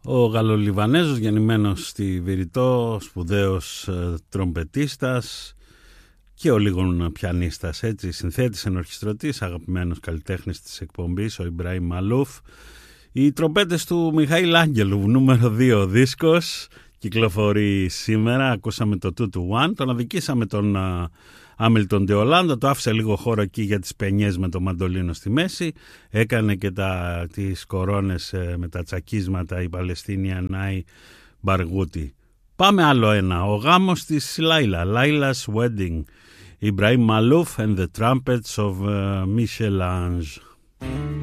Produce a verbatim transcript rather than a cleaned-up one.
Ο Γαλλολιβανέζος, γεννημένος στη Βηρητό, σπουδαίος ε, τρομπετίστας και ο λίγων πιανίστας, έτσι, συνθέτης, ενορχιστρωτής, αγαπημένος καλλιτέχνης της εκπομπής, ο Ιμπραήμ Μαλούφ. Οι τρομπέτες του Μιχαήλ Άγγελου, νούμερο δύο δίσκος, κυκλοφορεί σήμερα. Ακούσαμε το two to one, τον αδικήσαμε τον Άμιλτον ντε Ολάντα, το άφησε λίγο χώρο εκεί για τις πενιές με το μαντολίνο στη μέση, έκανε και τα, τις κορώνες με τα τσακίσματα η Παλαιστίνια Νάι Μπαργούτη. Πάμε άλλο ένα, ο γάμος της Λάιλα, Laila's Wedding, Ιμπραήμ Μαλούφ and the Trumpets of uh, Michel-Ange.